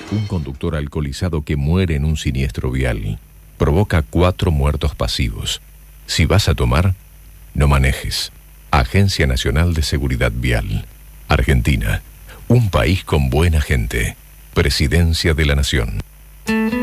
Un conductor alcoholizado que muere en un siniestro vial provoca 4 muertos pasivos. Si vas a tomar, no manejes. Agencia Nacional de Seguridad Vial. Argentina, un país con buena gente. Presidencia de la Nación.